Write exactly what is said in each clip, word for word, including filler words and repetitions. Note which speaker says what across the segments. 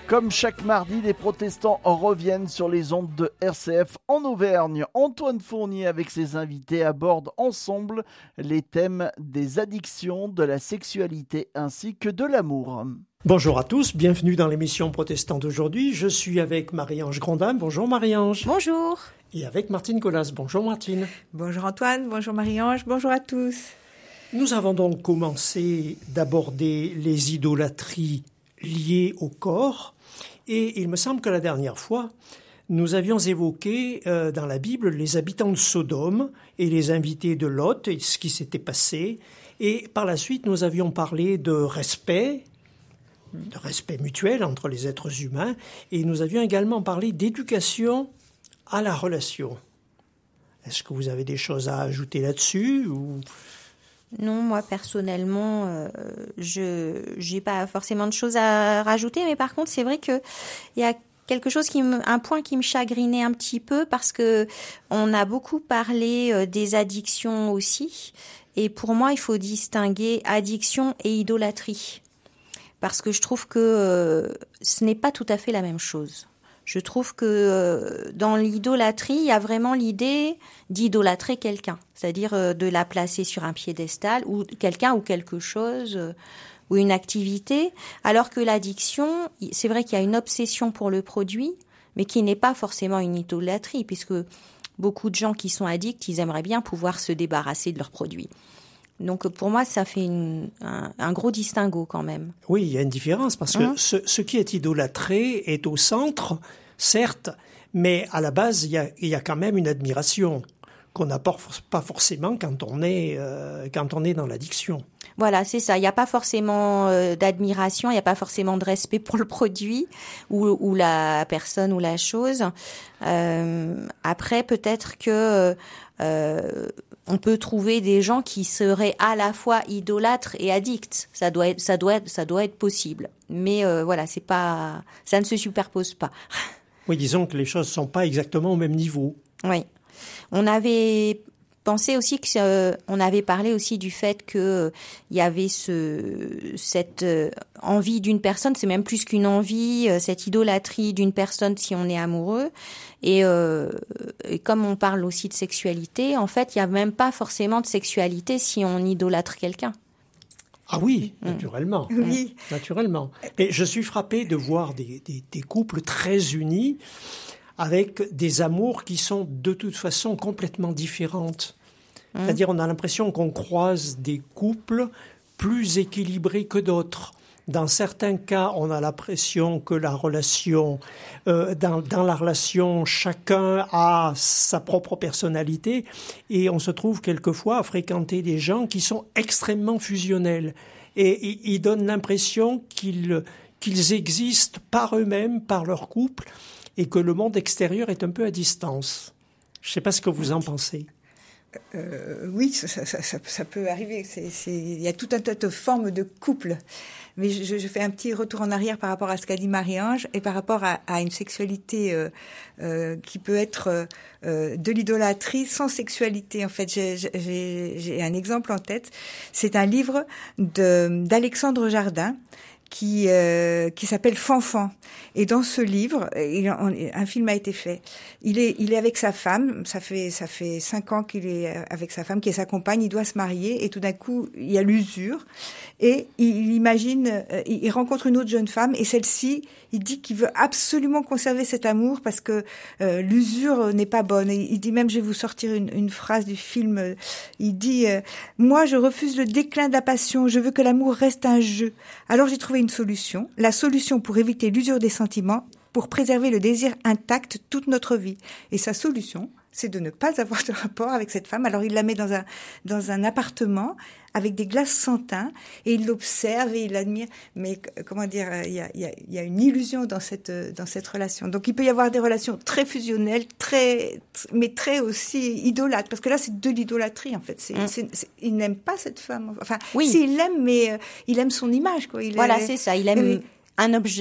Speaker 1: Comme chaque mardi, les protestants reviennent sur les ondes de R C F en Auvergne. Antoine Fournier avec ses invités aborde ensemble les thèmes des addictions, de la sexualité ainsi que de l'amour.
Speaker 2: Bonjour à tous, bienvenue dans l'émission Protestante d'aujourd'hui. Je suis avec Marie-Ange Grandin. Bonjour Marie-Ange.
Speaker 3: Bonjour.
Speaker 2: Et avec Martine Collas. Bonjour Martine.
Speaker 3: Bonjour Antoine, bonjour Marie-Ange, bonjour à tous.
Speaker 2: Nous avons donc commencé d'aborder les idolâtries liées au corps. Et il me semble que la dernière fois, nous avions évoqué euh, dans la Bible les habitants de Sodome et les invités de Lot et ce qui s'était passé. Et par la suite, nous avions parlé de respect, de respect mutuel entre les êtres humains. Et nous avions également parlé d'éducation à la relation. Est-ce que vous avez des choses à ajouter là-dessus ou...
Speaker 3: Non, moi personnellement, euh, je j'ai pas forcément de choses à rajouter, mais par contre, c'est vrai que il y a quelque chose qui me, un point qui me chagrinait un petit peu parce que on a beaucoup parlé euh, des addictions aussi, et pour moi, il faut distinguer addiction et idolâtrie parce que je trouve que euh, ce n'est pas tout à fait la même chose. Je trouve que euh, dans l'idolâtrie, il y a vraiment l'idée d'idolâtrer quelqu'un, c'est-à-dire euh, de la placer sur un piédestal ou quelqu'un ou quelque chose euh, ou une activité, alors que l'addiction, c'est vrai qu'il y a une obsession pour le produit, mais qui n'est pas forcément une idolâtrie, puisque beaucoup de gens qui sont addicts, ils aimeraient bien pouvoir se débarrasser de leurs produits. Donc pour moi, ça fait une, un, un gros distinguo quand même.
Speaker 2: Oui, il y a une différence parce que
Speaker 3: Hein
Speaker 2: ce, ce qui est idolâtré est au centre, certes, mais à la base, il y a, il y a quand même une admiration qu'on n'a pas forcément quand on est, euh, quand on est dans l'addiction.
Speaker 3: Voilà, c'est ça. Il n'y a pas forcément euh, d'admiration, il n'y a pas forcément de respect pour le produit ou, ou la personne ou la chose. Euh, après, peut-être que... Euh, on peut trouver des gens qui seraient à la fois idolâtres et addicts. Ça doit être, ça doit être, ça doit être possible. Mais euh, voilà, c'est pas, ça ne se superpose pas.
Speaker 2: Oui, disons que les choses sont pas exactement au même niveau.
Speaker 3: Oui. On avait pensé aussi que, euh, on avait parlé aussi du fait que euh, il y avait ce, cette euh, envie d'une personne, c'est même plus qu'une envie, euh, cette idolâtrie d'une personne si on est amoureux. Et, euh, et comme on parle aussi de sexualité, en fait, il n'y a même pas forcément de sexualité si on idolâtre quelqu'un.
Speaker 2: Ah oui, mmh. naturellement.
Speaker 3: Oui.
Speaker 2: Mmh, naturellement. Et je suis frappé de voir des, des, des couples très unis avec des amours qui sont de toute façon complètement différentes. Mmh. C'est-à-dire, on a l'impression qu'on croise des couples plus équilibrés que d'autres. Dans certains cas, on a l'impression que la relation, euh, dans, dans la relation, chacun a sa propre personnalité et on se trouve quelquefois à fréquenter des gens qui sont extrêmement fusionnels et ils donnent l'impression qu'ils, qu'ils existent par eux-mêmes, par leur couple et que le monde extérieur est un peu à distance. Je ne sais pas ce que vous en pensez.
Speaker 4: Euh, oui, ça, ça, ça, ça peut arriver. C'est, c'est, il y a tout un tas de formes de couple. Mais je, je fais un petit retour en arrière par rapport à ce qu'a dit Marie-Ange et par rapport à, à une sexualité euh, euh, qui peut être euh, de l'idolâtrie sans sexualité. En fait, j'ai, j'ai, j'ai un exemple en tête. C'est un livre de, d'Alexandre Jardin qui euh, qui s'appelle Fanfan. Et dans ce livre, il, un film a été fait. Il est il est avec sa femme. Ça fait ça fait cinq ans qu'il est avec sa femme, qui est sa compagne. Il doit se marier et tout d'un coup, il y a l'usure. Et il imagine, il rencontre une autre jeune femme et celle-ci, il dit qu'il veut absolument conserver cet amour parce que euh, l'usure n'est pas bonne. Et il dit même, je vais vous sortir une, une phrase du film. Il dit euh, moi, je refuse le déclin de la passion. Je veux que l'amour reste un jeu. Alors j'ai trouvé une solution. La solution pour éviter l'usure des sentiments, pour préserver le désir intact toute notre vie. Et sa solution, c'est de ne pas avoir de rapport avec cette femme. Alors il la met dans un dans un appartement avec des glaces sans teint et il l'observe et il l'admire. Mais comment dire, il y a il y a il y a une illusion dans cette dans cette relation. Donc il peut y avoir des relations très fusionnelles, très mais très aussi idolâtres, parce que là c'est de l'idolâtrie en fait. C'est, mmh. c'est, c'est il n'aime pas cette femme. Enfin,
Speaker 3: oui.
Speaker 4: si il l'aime, mais euh, il aime son image quoi. Il
Speaker 3: voilà,
Speaker 4: est,
Speaker 3: c'est ça. Il aime
Speaker 4: oui.
Speaker 3: un objet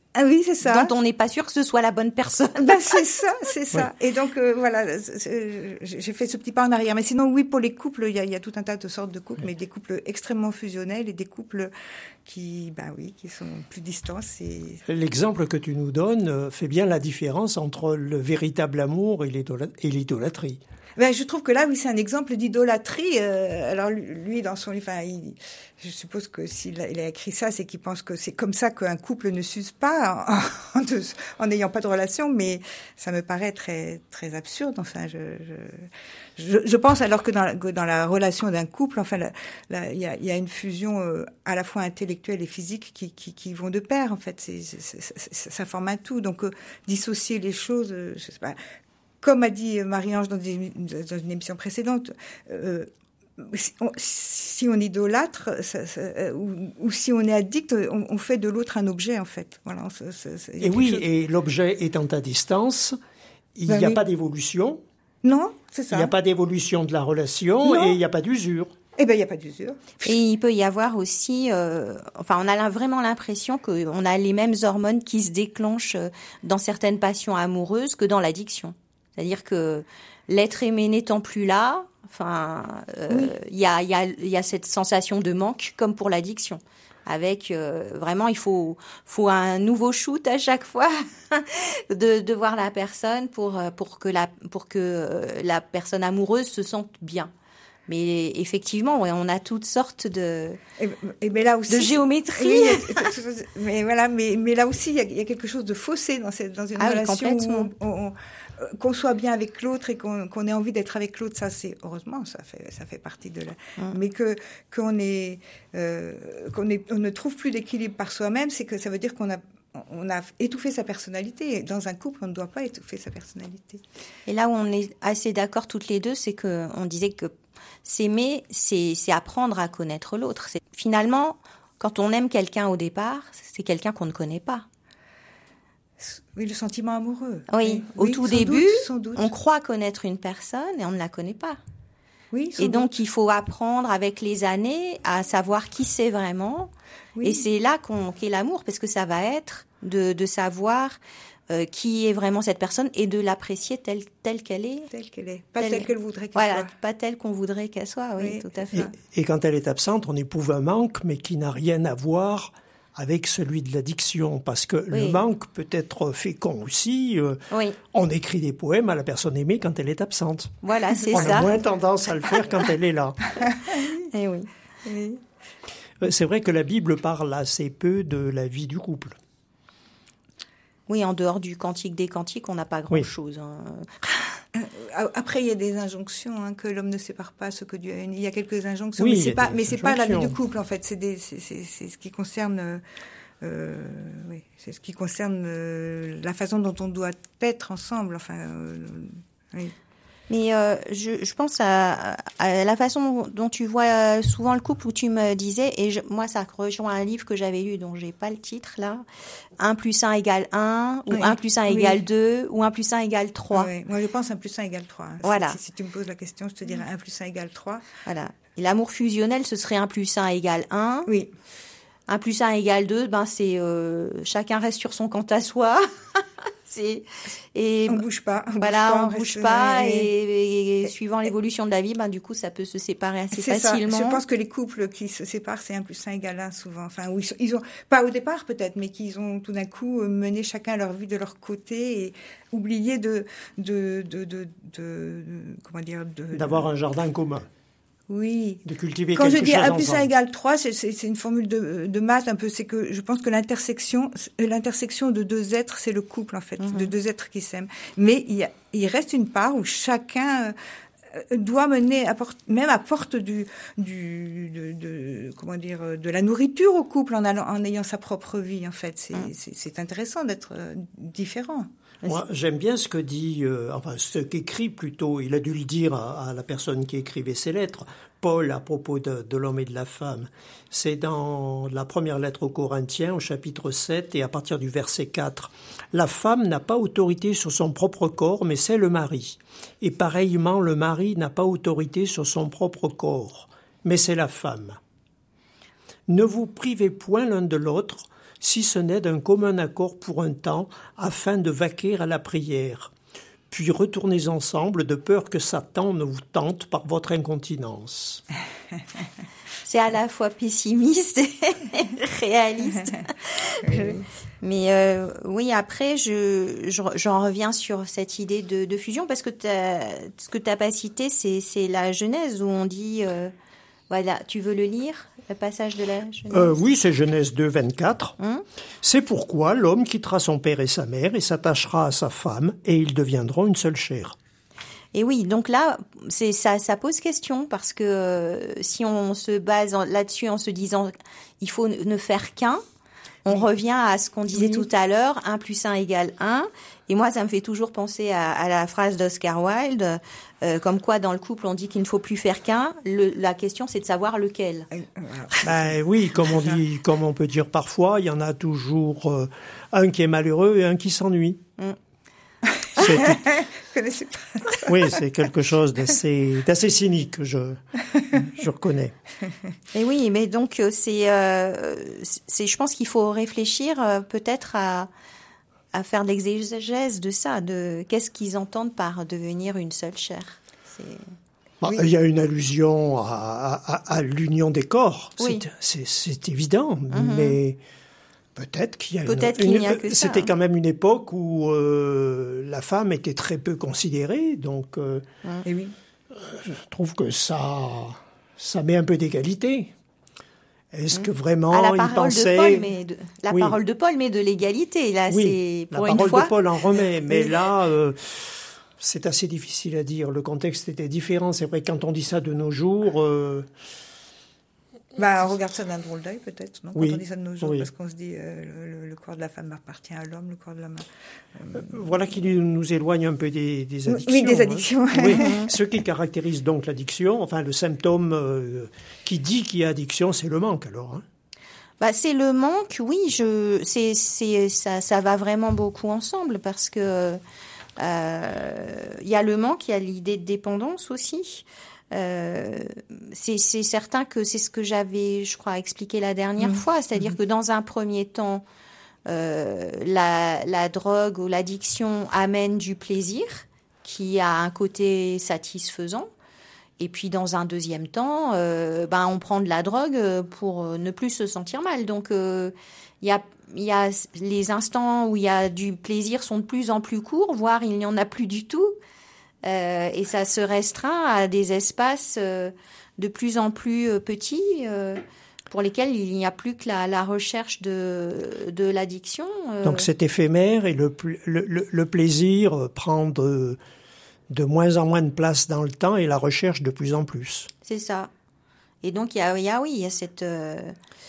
Speaker 4: Ah oui, c'est ça.
Speaker 3: Dont on n'est pas sûr que ce soit la bonne personne.
Speaker 4: Ben, c'est ça, c'est ça.
Speaker 2: Oui.
Speaker 4: Et donc, euh, voilà, c'est, j'ai fait ce petit pas en arrière. Mais sinon, oui, pour les couples, il y a, il y a tout un tas de sortes de couples, oui. mais des couples extrêmement fusionnels et des couples qui, ben oui, qui sont plus distants. C'est...
Speaker 2: L'exemple que tu nous donnes fait bien la différence entre le véritable amour et l'idolâtrie.
Speaker 4: Ben, je trouve que là, oui, c'est un exemple d'idolâtrie. Euh, alors, lui, dans son livre, enfin, il, je suppose que s'il a, il a écrit ça, c'est qu'il pense que c'est comme ça qu'un couple ne s'use pas en, en n'ayant pas de relation. Mais ça me paraît très, très absurde. Enfin, je, je, je, je pense alors que dans, la, que dans la relation d'un couple, enfin, la, la, il y a, il y a une fusion euh, à la fois intellectuelle et physique qui, qui, qui vont de pair. En fait, c'est, c'est, c'est, ça, ça forme un tout. Donc, euh, dissocier les choses, euh, je sais pas. Comme a dit Marie-Ange dans, des, dans une émission précédente, euh, si, on, si on idolâtre ça, ça, ou, ou si on est addict, on, on fait de l'autre un objet, en fait. Voilà, ça, ça, ça,
Speaker 2: et oui,
Speaker 4: chose...
Speaker 2: et l'objet étant à distance, il n'y ben a oui. pas d'évolution.
Speaker 4: Non, c'est ça.
Speaker 2: Il n'y a pas d'évolution de la relation non. et il n'y a pas d'usure.
Speaker 4: Eh ben, il n'y a pas d'usure.
Speaker 3: Et il peut y avoir aussi, euh, enfin, on a vraiment l'impression qu'on a les mêmes hormones qui se déclenchent dans certaines passions amoureuses que dans l'addiction. C'est-à-dire que l'être aimé n'étant plus là, enfin, il euh, oui. y, a, y, a, y a cette sensation de manque comme pour l'addiction. Avec euh, vraiment, il faut, faut un nouveau shoot à chaque fois de, de voir la personne pour, pour que, la, pour que la personne amoureuse se sente bien. Mais effectivement, ouais, on a toutes sortes de,
Speaker 4: et, et mais là aussi,
Speaker 3: de géométrie.
Speaker 4: Oui, mais voilà, mais, mais là aussi, il y a, y a quelque chose de faussé dans, cette, dans une
Speaker 3: ah
Speaker 4: relation
Speaker 3: oui,
Speaker 4: où on, on, qu'on soit bien avec l'autre et qu'on, qu'on ait envie d'être avec l'autre, ça c'est heureusement, ça fait ça fait partie de la. Hum. Mais que qu'on est euh, qu'on est, on ne trouve plus d'équilibre par soi-même, c'est que ça veut dire qu'on a on a étouffé sa personnalité. Dans un couple, on ne doit pas étouffer sa personnalité.
Speaker 3: Et là où on est assez d'accord toutes les deux, c'est que on disait que s'aimer, c'est, c'est apprendre à connaître l'autre. C'est, finalement, quand on aime quelqu'un au départ, c'est quelqu'un qu'on ne connaît pas.
Speaker 4: Oui, le sentiment amoureux.
Speaker 3: Oui,
Speaker 4: oui.
Speaker 3: au
Speaker 4: oui,
Speaker 3: tout
Speaker 4: sans
Speaker 3: début,
Speaker 4: doute, sans doute.
Speaker 3: On croit connaître une personne et on ne la connaît pas.
Speaker 4: Oui, sans
Speaker 3: et donc,
Speaker 4: doute.
Speaker 3: il faut apprendre avec les années à savoir qui c'est vraiment. Oui. Et c'est là qu'on, qu'est l'amour, parce que ça va être de, de savoir euh, qui est vraiment cette personne et de l'apprécier telle, telle qu'elle est.
Speaker 4: Telle qu'elle est. Pas telle, telle qu'elle voudrait qu'elle
Speaker 3: voilà,
Speaker 4: soit.
Speaker 3: Voilà, pas telle qu'on voudrait qu'elle soit, oui, oui. tout à fait.
Speaker 2: Et, et quand elle est absente, on éprouve un manque, mais qui n'a rien à voir avec celui de l'addiction, parce que oui. le manque peut être fécond aussi. Euh, oui. On écrit des poèmes à la personne aimée quand elle est absente.
Speaker 3: Voilà, c'est
Speaker 2: on
Speaker 3: ça.
Speaker 2: On a moins tendance à le faire quand elle est là.
Speaker 3: Et oui.
Speaker 4: oui.
Speaker 2: C'est vrai que la Bible parle assez peu de la vie du couple.
Speaker 3: Oui, en dehors du Cantique des Cantiques, on n'a pas grand-chose.
Speaker 4: Oui. Hein. Après, il y a des injonctions, hein, que l'homme ne sépare pas ce que Dieu a uni. Il y a quelques injonctions,
Speaker 2: oui,
Speaker 4: mais c'est pas, mais c'est pas la vie du couple en fait. C'est, des, c'est, c'est, c'est ce qui concerne, euh, oui, c'est ce qui concerne euh, la façon dont on doit être ensemble. Enfin, euh, oui.
Speaker 3: Mais euh, je, je pense à, à la façon dont tu vois souvent le couple, où tu me disais, et je, moi ça rejoint un livre que j'avais lu dont j'ai pas le titre là, un plus un égale un, ou
Speaker 4: oui.
Speaker 3: un plus un
Speaker 4: oui.
Speaker 3: égale deux, ou un plus un égale trois.
Speaker 4: Oui. Moi je pense un plus un égale trois. Hein.
Speaker 3: Voilà.
Speaker 4: Si, si, si tu me poses la question, je te dirais un plus un égale trois.
Speaker 3: Voilà. Et l'amour fusionnel, ce serait un plus un égale un.
Speaker 4: Oui.
Speaker 3: un plus un égale deux, ben c'est euh, chacun reste sur son compte à soi. C'est, et
Speaker 4: on bouge pas. On
Speaker 3: voilà,
Speaker 4: bouge pas,
Speaker 3: on,
Speaker 4: on
Speaker 3: bouge
Speaker 4: reste,
Speaker 3: pas et,
Speaker 4: et,
Speaker 3: et, et suivant l'évolution de la vie, ben du coup ça peut se séparer assez
Speaker 4: c'est
Speaker 3: facilement.
Speaker 4: Ça. Je pense que les couples qui se séparent, c'est un plus un égale un souvent. Enfin, où ils, sont, ils ont pas au départ peut-être, mais qu'ils ont tout d'un coup mené chacun leur vie de leur côté et oublié de de de de, de, de comment dire de,
Speaker 2: d'avoir
Speaker 4: de...
Speaker 2: un jardin commun.
Speaker 4: Oui.
Speaker 2: De cultiver
Speaker 4: Quand
Speaker 2: quelque
Speaker 4: je dis
Speaker 2: chose
Speaker 4: un plus
Speaker 2: ensemble.
Speaker 4: un égale trois, c'est, c'est, c'est une formule de, de maths un peu. C'est que je pense que l'intersection, l'intersection de deux êtres, c'est le couple en fait, mm-hmm. de deux êtres qui s'aiment. Mais il, y a, il reste une part où chacun doit mener, apporte, même apporte du, du, de, de, comment dire, de la nourriture au couple en, allant, en ayant sa propre vie en fait. C'est, mm. c'est, c'est intéressant d'être différent.
Speaker 2: Moi, j'aime bien ce que dit, euh, enfin, ce qu'écrit plutôt, il a dû le dire à, à la personne qui écrivait ses lettres, Paul, à propos de, de l'homme et de la femme. C'est dans la première lettre aux Corinthiens, au chapitre sept, et à partir du verset quatre. La femme n'a pas autorité sur son propre corps, mais c'est le mari. Et pareillement, le mari n'a pas autorité sur son propre corps, mais c'est la femme. Ne vous privez point l'un de l'autre, si ce n'est d'un commun accord pour un temps, afin de vaquer à la prière. Puis retournez ensemble de peur que Satan ne vous tente par votre incontinence.
Speaker 3: C'est à la fois pessimiste et réaliste. je, mais euh, oui, après, je, je, j'en reviens sur cette idée de, de fusion, parce que t'as, ce que tu n'as pas cité, c'est, c'est la Genèse, où on dit... Euh, voilà, tu veux le lire, le passage de la Genèse ?
Speaker 2: euh, Oui, c'est Genèse deux, vingt-quatre.
Speaker 3: Hum
Speaker 2: C'est pourquoi l'homme quittera son père et sa mère et s'attachera à sa femme, et ils deviendront une seule chair.
Speaker 3: Et oui, donc là, c'est ça, ça pose question, parce que euh, si on se base en, là-dessus en se disant il faut ne faire qu'un, on oui. revient à ce qu'on disait oui. tout à l'heure, un plus un égale un. Et moi, ça me fait toujours penser à, à la phrase d'Oscar Wilde, euh, comme quoi dans le couple, on dit qu'il ne faut plus faire qu'un. Le, la question, c'est de savoir lequel.
Speaker 2: Ben oui, comme on dit, comme on peut dire parfois, il y en a toujours euh, un qui est malheureux et un qui s'ennuie. Mm. C'est...
Speaker 4: Je connaissais pas.
Speaker 2: Oui, c'est quelque chose d'assez, d'assez cynique, je, je reconnais.
Speaker 3: Et oui, mais donc c'est, euh, c'est, je pense qu'il faut réfléchir euh, peut-être à, à faire de l'exégèse de ça, de qu'est-ce qu'ils entendent par devenir une seule chair. C'est...
Speaker 2: Bah, oui. Il y a une allusion à, à, à l'union des corps,
Speaker 3: oui.
Speaker 2: c'est, c'est, c'est évident, mm-hmm. mais... Peut-être qu'il y a
Speaker 3: Peut-être
Speaker 2: une,
Speaker 3: qu'il n'y a que ça.
Speaker 2: C'était quand même une époque où euh, la femme était très peu considérée, donc euh,
Speaker 4: Et oui.
Speaker 2: je trouve que ça, ça met un peu d'égalité. Est-ce mmh. que vraiment
Speaker 3: à la
Speaker 2: il pensait...
Speaker 3: de Paul, mais de... La
Speaker 2: oui.
Speaker 3: parole de Paul, mais de l'égalité. Là,
Speaker 2: oui,
Speaker 3: c'est pour
Speaker 2: la
Speaker 3: une
Speaker 2: parole
Speaker 3: fois.
Speaker 2: de Paul en remet, mais là, euh, c'est assez difficile à dire. Le contexte était différent. C'est vrai que quand on dit ça de nos jours... Euh,
Speaker 4: Bah, on regarde ça d'un drôle d'œil, peut-être, non ?
Speaker 2: Oui.
Speaker 4: Quand on dit ça de nos jours,
Speaker 2: oui.
Speaker 4: parce qu'on se dit euh, le, le corps de la femme appartient à l'homme, le corps de la main.
Speaker 2: Euh, voilà qui nous éloigne un peu des, des addictions.
Speaker 4: Oui, des addictions.
Speaker 2: Hein. Oui. Ce qui caractérise donc l'addiction, enfin le symptôme euh, qui dit qu'il y a addiction, c'est le manque, alors. Hein.
Speaker 3: Bah, c'est le manque, oui. Je, c'est, c'est, ça, ça va vraiment beaucoup ensemble, parce que il euh, y a le manque, il y a l'idée de dépendance aussi. Euh, c'est, c'est certain que c'est ce que j'avais, je crois, expliqué la dernière mmh. fois, c'est-à-dire mmh. que dans un premier temps, euh, la, la drogue ou l'addiction amène du plaisir qui a un côté satisfaisant, et puis dans un deuxième temps, euh, ben on prend de la drogue pour ne plus se sentir mal. Donc euh, il y a il y a les instants où il y a du plaisir sont de plus en plus courts, voire il n'y en a plus du tout. Euh, et ça se restreint à des espaces euh, de plus en plus euh, petits euh, pour lesquels il n'y a plus que la, la recherche de, de l'addiction. Euh.
Speaker 2: Donc c'est éphémère et le, le, le, le plaisir prend de, de moins en moins de place dans le temps et la recherche de plus en plus.
Speaker 3: C'est ça. Et donc il y a, il y a oui, il y a cette... Euh,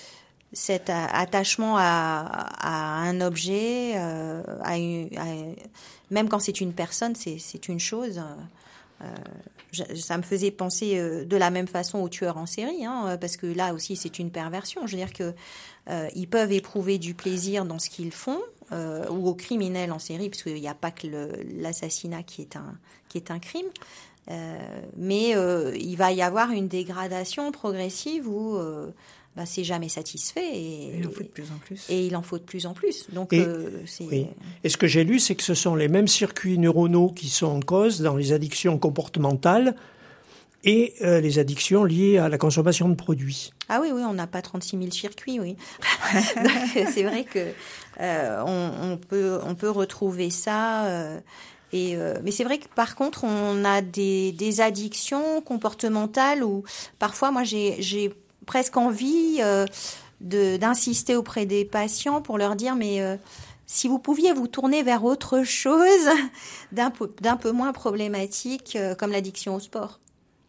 Speaker 3: cet attachement à, à un objet, euh, à une, à, même quand c'est une personne, c'est, c'est une chose. Euh, je, ça me faisait penser euh, de la même façon aux tueurs en série, hein, parce que là aussi c'est une perversion. Je veux dire que euh, ils peuvent éprouver du plaisir dans ce qu'ils font, euh, ou aux criminels en série, parce qu'il n'y a pas que le, l'assassinat qui est un qui est un crime. Euh, mais euh, il va y avoir une dégradation progressive où euh, bah, c'est jamais satisfait et
Speaker 4: il en faut de plus en plus.
Speaker 3: Et il en faut de plus en plus. Donc,
Speaker 2: et,
Speaker 3: euh, c'est...
Speaker 2: Oui. Et ce que j'ai lu, c'est que ce sont les mêmes circuits neuronaux qui sont en cause dans les addictions comportementales et euh, les addictions liées à la consommation de produits.
Speaker 3: Ah oui, oui, on n'a pas trente-six mille circuits, oui. Donc, c'est vrai que euh, on, on peut on peut retrouver ça. Euh, Et euh, mais c'est vrai que par contre, on a des, des addictions comportementales où parfois, moi, j'ai, j'ai presque envie euh, de, d'insister auprès des patients pour leur dire, mais euh, si vous pouviez vous tourner vers autre chose d'un peu, d'un peu moins problématique, euh, comme l'addiction au sport.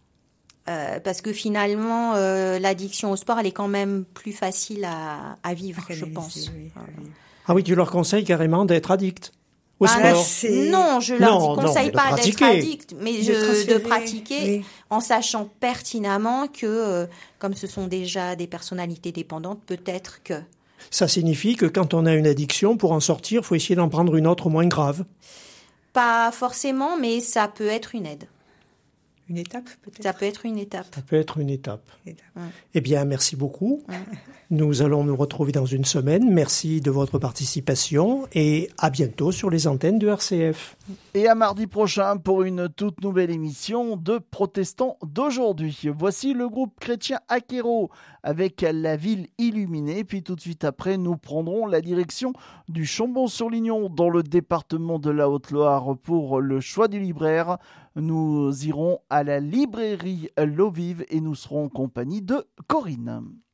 Speaker 3: Euh, parce que finalement, euh, l'addiction au sport, elle est quand même plus facile à, à vivre, à je pense. Oui,
Speaker 2: oui. Ah oui, tu leur conseilles carrément d'être addict.
Speaker 3: Bah, non, je leur non, dis, conseille non, pas d'être addict, mais
Speaker 4: de,
Speaker 3: je, de pratiquer oui. en sachant pertinemment que, euh, comme ce sont déjà des personnalités dépendantes, peut-être que...
Speaker 2: Ça signifie que quand on a une addiction, pour en sortir, il faut essayer d'en prendre une autre moins grave.
Speaker 3: Pas forcément, mais ça peut être une aide.
Speaker 4: Une étape, peut-être.
Speaker 3: Ça peut être une étape.
Speaker 2: Ça peut être une étape.
Speaker 4: Une étape.
Speaker 3: Ouais.
Speaker 2: Eh bien, merci beaucoup.
Speaker 3: Ouais.
Speaker 2: Nous allons nous retrouver dans une semaine. Merci de votre participation et à bientôt sur les antennes de R C F.
Speaker 1: Et à mardi prochain pour une toute nouvelle émission de Protestants d'aujourd'hui. Voici le groupe chrétien Akero avec La Ville Illuminée. Puis tout de suite après, nous prendrons la direction du Chambon-sur-Lignon dans le département de la Haute-Loire pour le choix du libraire. Nous irons à la librairie L'Eau Vive et nous serons en compagnie de Corinne.